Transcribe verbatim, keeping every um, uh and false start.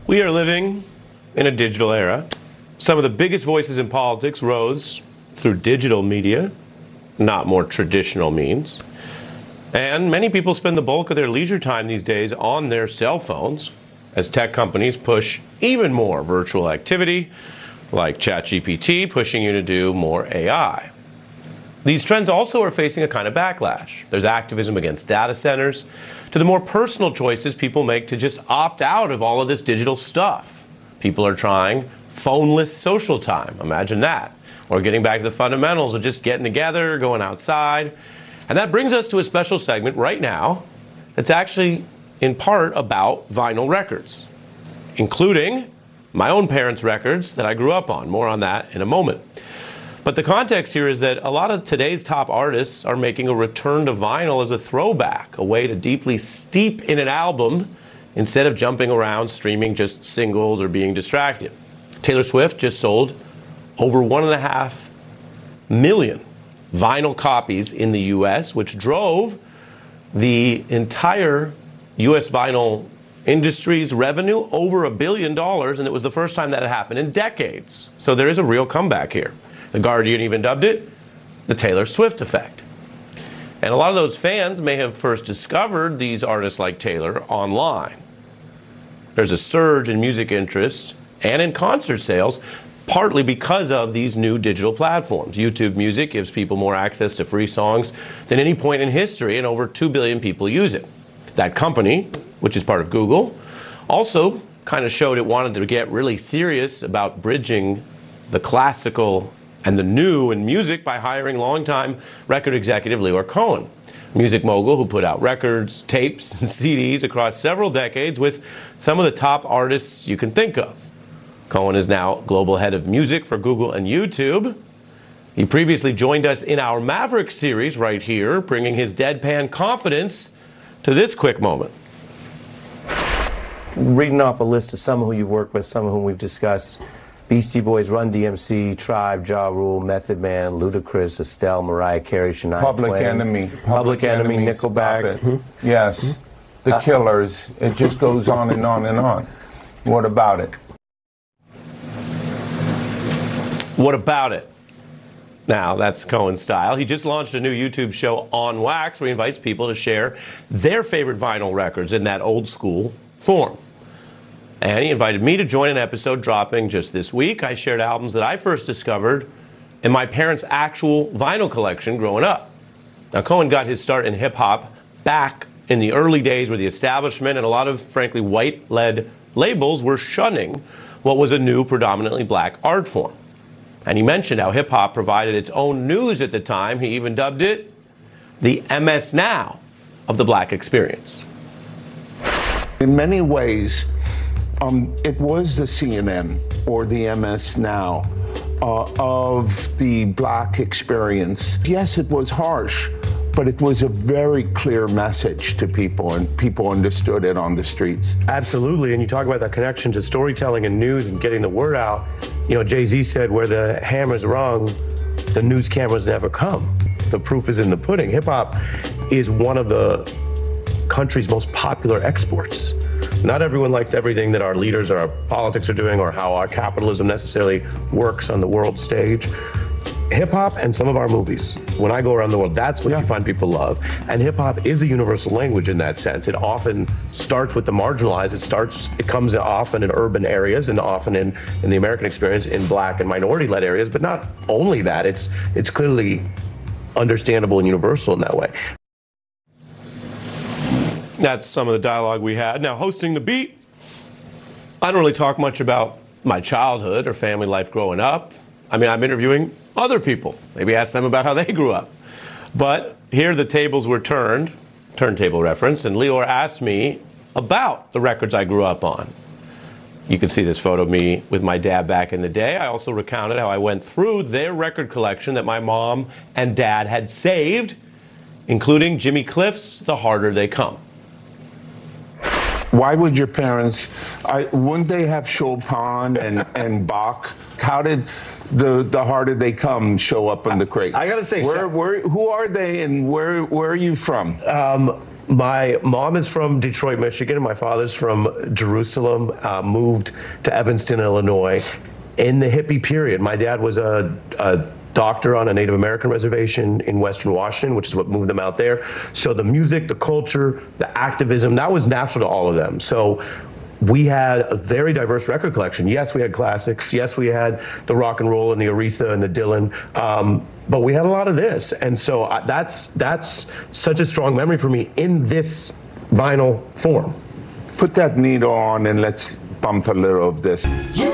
We are living in a digital era. Some of the biggest voices in politics rose through digital media, not more traditional means. And many people spend the bulk of their leisure time these days on their cell phones as tech companies push even more virtual activity, like ChatGPT pushing you to do more A I. These trends also are facing a kind of backlash. There's activism against data centers, to the more personal choices people make to just opt out of all of this digital stuff. People are trying phoneless social time. Imagine that. Or getting back to the fundamentals of just getting together, going outside. And that brings us to a special segment right now that's actually in part about vinyl records, including my own parents' records that I grew up on. More on that in a moment. But the context here is that a lot of today's top artists are making a return to vinyl as a throwback, a way to deeply steep in an album instead of jumping around streaming just singles or being distracted. Taylor Swift just sold over one and a half million vinyl copies in the U S, which drove the entire U S vinyl industry's revenue over a billion dollars, and it was the first time that had happened in decades. So there is a real comeback here. The Guardian even dubbed it the Taylor Swift effect. And a lot of those fans may have first discovered these artists like Taylor online. There's a surge in music interest and in concert sales, partly because of these new digital platforms. YouTube Music gives people more access to free songs than any point in history, and over two billion people use it. That company, which is part of Google, also kind of showed it wanted to get really serious about bridging the classical and the new in music by hiring longtime record executive Lyor Cohen, music mogul who put out records, tapes, and C Ds across several decades with some of the top artists you can think of. Cohen is now global head of music for Google and YouTube. He previously joined us in our Maverick series right here, bringing his deadpan confidence to this quick moment. Reading off a list of some who you've worked with, some of whom we've discussed: Beastie Boys, Run D M C, Tribe, Ja Rule, Method Man, Ludacris, Estelle, Mariah Carey, Shania Public Twain, Enemy, Public, Public Enemy, Enemy, Nickelback. Mm-hmm. Yes, mm-hmm. The Killers. It just goes on and on and on. What about it? What about it? Now, that's Cohen's style. He just launched a new YouTube show, On Wax, where he invites people to share their favorite vinyl records in that old school form. And he invited me to join an episode dropping just this week. I shared albums that I first discovered in my parents' actual vinyl collection growing up. Now, Cohen got his start in hip-hop back in the early days where the establishment and a lot of, frankly, white-led labels were shunning what was a new, predominantly black art form. And he mentioned how hip-hop provided its own news at the time. He even dubbed it the M S Now of the black experience. In many ways, um, it was the C N N or the M S Now uh, of the black experience. Yes, it was harsh, but it was a very clear message to people, and people understood it on the streets. Absolutely, and you talk about that connection to storytelling and news and getting the word out. You know, Jay-Z said, where the hammer's rung, the news cameras never come. The proof is in the pudding. Hip-hop is one of the country's most popular exports. Not everyone likes everything that our leaders or our politics are doing or how our capitalism necessarily works on the world stage. Hip-hop and some of our movies, when I go around the world, that's what yeah. you find people love. And hip-hop is a universal language in that sense. It often starts with the marginalized. It starts, it comes often in urban areas and often in, in the American experience in black and minority-led areas. But not only that, it's, it's clearly understandable and universal in that way. That's some of the dialogue we had. Now, hosting The Beat, I don't really talk much about my childhood or family life growing up. I mean, I'm interviewing other people. Maybe ask them about how they grew up. But here the tables were turned, turntable reference, and Lyor asked me about the records I grew up on. You can see this photo of me with my dad back in the day. I also recounted how I went through their record collection that my mom and dad had saved, including Jimmy Cliff's The Harder They Come. Why would your parents, I, wouldn't they have Chopin and, and Bach? How did the the Harder They Come show up in the crates? I gotta say, where, where, who are they and where where are you from? Um, My mom is from Detroit, Michigan. My father's from Jerusalem, uh, moved to Evanston, Illinois in the hippie period. My dad was a, a doctor on a Native American reservation in Western Washington, which is what moved them out there. So the music, the culture, the activism, that was natural to all of them. So we had a very diverse record collection. Yes, we had classics. Yes, we had the rock and roll and the Aretha and the Dylan. Um, but we had a lot of this. And so I, that's that's such a strong memory for me in this vinyl form. Put that needle on and let's bump a little of this. You